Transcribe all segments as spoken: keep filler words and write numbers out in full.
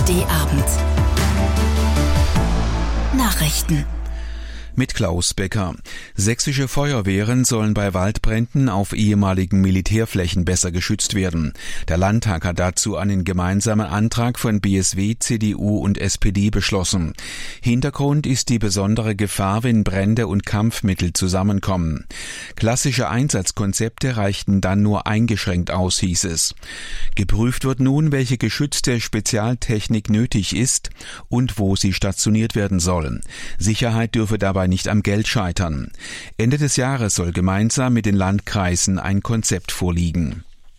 D-Abend. Nachrichten. Mit Klaus Becker. Sächsische Feuerwehren sollen bei Waldbränden auf ehemaligen Militärflächen besser geschützt werden. Der Landtag hat dazu einen gemeinsamen Antrag von B S W, C D U und S P D beschlossen. Hintergrund ist die besondere Gefahr, wenn Brände und Kampfmittel zusammenkommen. Klassische Einsatzkonzepte reichten dann nur eingeschränkt aus, hieß es. Geprüft wird nun, welche geschützte Spezialtechnik nötig ist und wo sie stationiert werden soll. Sicherheit dürfe dabei nicht am Geld scheitern. Ende des Jahres soll gemeinsam mit den Landkreisen ein Konzept vorliegen.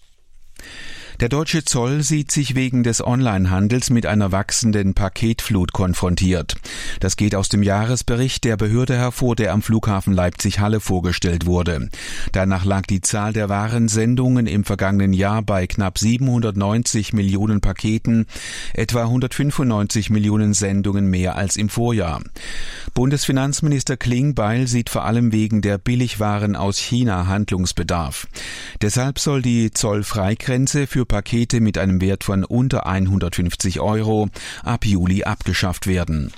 Der deutsche Zoll sieht sich wegen des Onlinehandels mit einer wachsenden Paketflut konfrontiert. Das geht aus dem Jahresbericht der Behörde hervor, der am Flughafen Leipzig-Halle vorgestellt wurde. Danach lag die Zahl der Warensendungen im vergangenen Jahr bei knapp siebenhundertneunzig Millionen Paketen, etwa hundertfünfundneunzig Millionen Sendungen mehr als im Vorjahr. Bundesfinanzminister Klingbeil sieht vor allem wegen der Billigwaren aus China Handlungsbedarf. Deshalb soll die Zollfreigrenze für Pakete mit einem Wert von unter hundertfünfzig Euro ab Juli abgeschafft werden.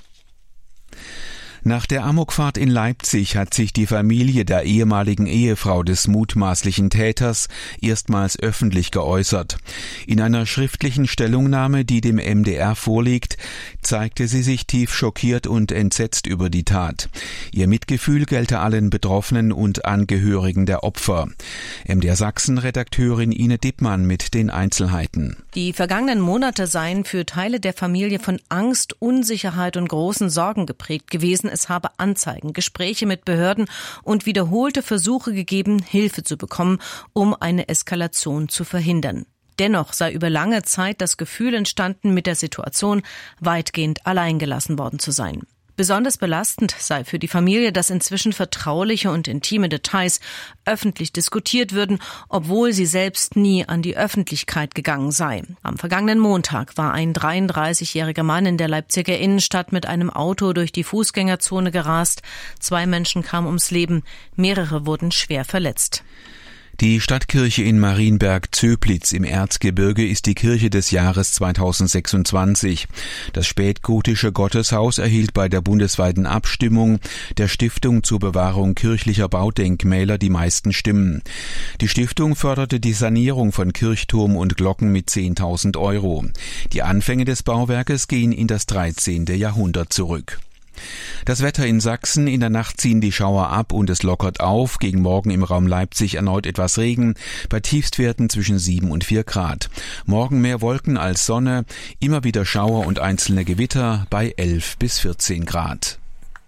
Nach der Amokfahrt in Leipzig hat sich die Familie der ehemaligen Ehefrau des mutmaßlichen Täters erstmals öffentlich geäußert. In einer schriftlichen Stellungnahme, die dem M D R vorliegt, zeigte sie sich tief schockiert und entsetzt über die Tat. Ihr Mitgefühl gelte allen Betroffenen und Angehörigen der Opfer. M D R Sachsen-Redakteurin Ine Dippmann mit den Einzelheiten. Die vergangenen Monate seien für Teile der Familie von Angst, Unsicherheit und großen Sorgen geprägt gewesen. Es habe Anzeigen, Gespräche mit Behörden und wiederholte Versuche gegeben, Hilfe zu bekommen, um eine Eskalation zu verhindern. Dennoch sei über lange Zeit das Gefühl entstanden, mit der Situation weitgehend alleingelassen worden zu sein. Besonders belastend sei für die Familie, dass inzwischen vertrauliche und intime Details öffentlich diskutiert würden, obwohl sie selbst nie an die Öffentlichkeit gegangen sei. Am vergangenen Montag war ein dreiunddreißigjähriger Mann in der Leipziger Innenstadt mit einem Auto durch die Fußgängerzone gerast. Zwei Menschen kamen ums Leben, mehrere wurden schwer verletzt. Die Stadtkirche in Marienberg-Zöblitz im Erzgebirge ist die Kirche des Jahres zweitausendsechsundzwanzig. Das spätgotische Gotteshaus erhielt bei der bundesweiten Abstimmung der Stiftung zur Bewahrung kirchlicher Baudenkmäler die meisten Stimmen. Die Stiftung förderte die Sanierung von Kirchturm und Glocken mit zehntausend Euro. Die Anfänge des Bauwerkes gehen in das dreizehnte Jahrhundert zurück. Das Wetter in Sachsen: In der Nacht ziehen die Schauer ab und es lockert auf. Gegen Morgen im Raum Leipzig erneut etwas Regen, bei Tiefstwerten zwischen sieben und vier Grad. Morgen mehr Wolken als Sonne, immer wieder Schauer und einzelne Gewitter bei elf bis vierzehn Grad.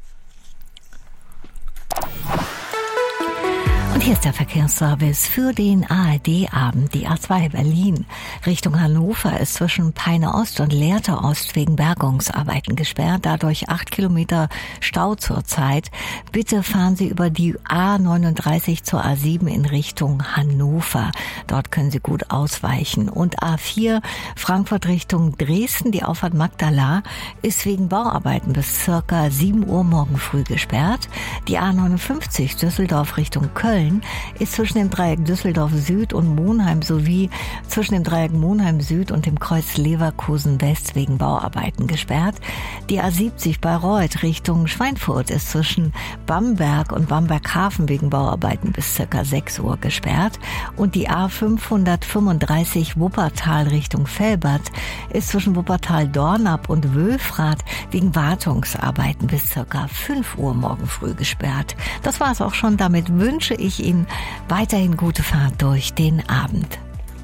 Und hier ist der Verkehrsservice für den A R D-Abend. Die A zwei Berlin Richtung Hannover ist zwischen Peine Ost und Lehrte Ost wegen Bergungsarbeiten gesperrt. Dadurch acht Kilometer Stau zurzeit. Bitte fahren Sie über die A neununddreißig zur A sieben in Richtung Hannover. Dort können Sie gut ausweichen. Und A vier Frankfurt Richtung Dresden, die Auffahrt Magdala, ist wegen Bauarbeiten bis circa sieben Uhr morgen früh gesperrt. Die A neunundfünfzig Düsseldorf Richtung Köln ist zwischen dem Dreieck Düsseldorf Süd und Monheim sowie zwischen dem Dreieck Monheim Süd und dem Kreuz Leverkusen West wegen Bauarbeiten gesperrt. Die A siebzig Bayreuth Richtung Schweinfurt ist zwischen Bamberg und Bamberg-Hafen wegen Bauarbeiten bis circa sechs Uhr gesperrt. Und die A fünfhundertfünfunddreißig Wuppertal Richtung Velbert ist zwischen Wuppertal-Dornap und Wülfrath wegen Wartungsarbeiten bis circa fünf Uhr morgen früh gesperrt. Das war es auch schon. Damit wünsche ich Ihnen weiterhin gute Fahrt durch den Abend.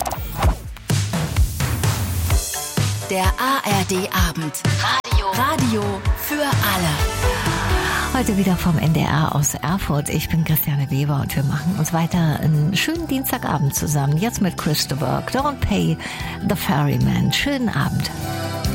Der A R D-Abend. Radio. Radio für alle. Heute wieder vom N D R aus Erfurt. Ich bin Christiane Weber und wir machen uns weiter einen schönen Dienstagabend zusammen. Jetzt mit Christopher. Don't Pay the Ferryman. Schönen Abend.